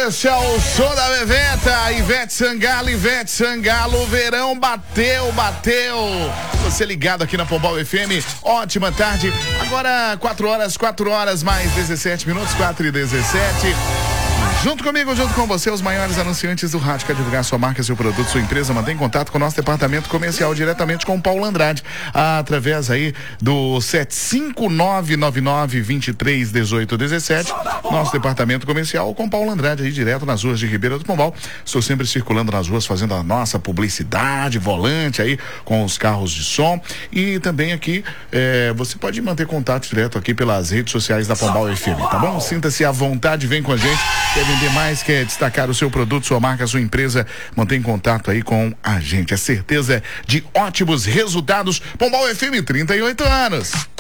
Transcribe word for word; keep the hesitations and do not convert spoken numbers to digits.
Esse é o show da Beveta, Ivete Sangalo, Ivete Sangalo, o verão bateu, bateu. Você ligado aqui na Pombal F M, ótima tarde. Agora quatro horas, quatro horas mais dezessete minutos, quatro e dezessete. Junto comigo, junto com você, os maiores anunciantes do rádio. Quer divulgar sua marca, seu produto, sua empresa? Mantém contato com o nosso departamento comercial diretamente com o Paulo Andrade, através aí do sete cinco nove nove nove, dois três, um oito um sete. Nosso departamento comercial com Paulo Andrade aí direto nas ruas de Ribeira do Pombal. Estou sempre circulando nas ruas fazendo a nossa publicidade, volante aí com os carros de som. E também aqui, eh, você pode manter contato direto aqui pelas redes sociais da Pombal F M, tá bom? Sinta-se à vontade, vem com a gente. Quer vender mais, quer destacar o seu produto, sua marca, sua empresa, mantém contato aí com a gente. É certeza de ótimos resultados. Pombal F M, trinta e oito anos.